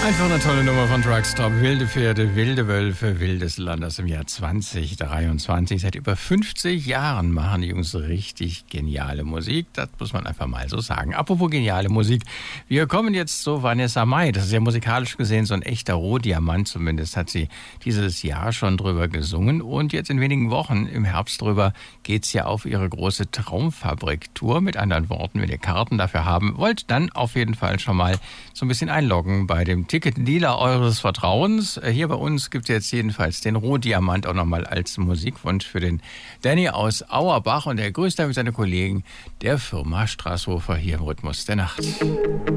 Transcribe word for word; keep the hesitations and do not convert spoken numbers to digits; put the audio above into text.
Einfach eine tolle Nummer von Truckstop. Wilde Pferde, wilde Wölfe, wildes Land aus dem Jahr zwanzig dreiundzwanzig. Seit über fünfzig Jahren machen die Jungs richtig geniale Musik. Das muss man einfach mal so sagen. Apropos geniale Musik. Wir kommen jetzt zu Vanessa Mai. Das ist ja musikalisch gesehen so ein echter Rohdiamant. Zumindest hat sie dieses Jahr schon drüber gesungen. Und jetzt in wenigen Wochen im Herbst drüber geht's ja auf ihre große Traumfabrik-Tour. Mit anderen Worten, wenn ihr Karten dafür haben wollt, dann auf jeden Fall schon mal so ein bisschen einloggen bei dem Ticketdealer eures Vertrauens. Hier bei uns gibt es jetzt jedenfalls den Rohdiamant auch nochmal als Musikwunsch für den Danny aus Auerbach. Und er grüßt damit seine Kollegen der Firma Strasshofer hier im Rhythmus der Nacht.